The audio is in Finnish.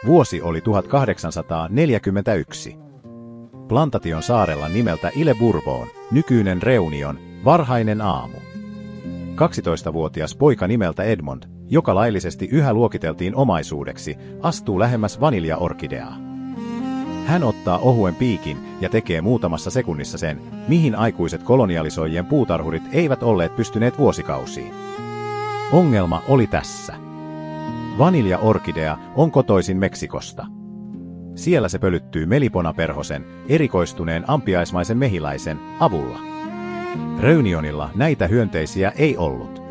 Vuosi oli 1841. Plantation saarella nimeltä Ile Bourbon, nykyinen Reunion, varhainen aamu. 12-vuotias poika nimeltä Edmond, joka laillisesti yhä luokiteltiin omaisuudeksi, astuu lähemmäs vaniljaorkideaa. Hän ottaa ohuen piikin ja tekee muutamassa sekunnissa sen, mihin aikuiset kolonialisoijien puutarhurit eivät olleet pystyneet vuosikausiin. Ongelma oli tässä. Vaniljaorkidea on kotoisin Meksikosta. Siellä se pölyttyy Melipona-perhosen, erikoistuneen ampiaismaisen mehiläisen, avulla. Reunionilla näitä hyönteisiä ei ollut.